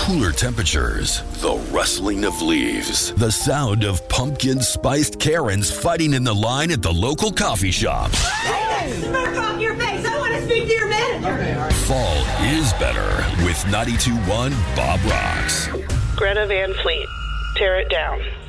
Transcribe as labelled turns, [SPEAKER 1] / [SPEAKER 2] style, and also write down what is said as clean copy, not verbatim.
[SPEAKER 1] cooler temperatures, the rustling of leaves, the sound of pumpkin-spiced Karens fighting in the line at the local coffee shop.
[SPEAKER 2] Smirk off your face. I want to speak to your manager.
[SPEAKER 1] Fall is better with 92.1 Bob Rocks.
[SPEAKER 3] Greta Van Fleet, tear it down.